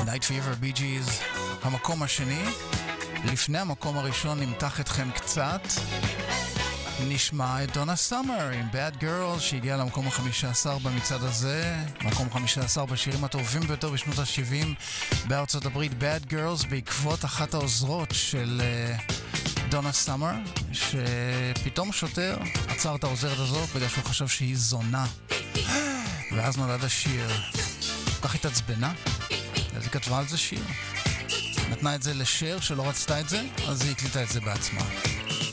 Night Fever, Bee Gees, המקום השני. לפני המקום הראשון נמתח אתכם קצת. נשמע את דונה סאמר עם Bad Girls שהגיע למקום ה-15 במצעד הזה, מקום 15 בשירים הטובים ביותר בשנות ה-70 בארצות הברית. Bad Girls בעקבות אחת העוזרות של דונה סאמר, שפתאום שוטר עצר את העוזרת הזאת בגלל שהוא חשב שהיא זונה, ואז נולד השיר. כך התעצבנה, אז היא כתבה על זה שיר, נתנה את זה לשר שלא רצתה את זה, אז היא הקליטה את זה בעצמה.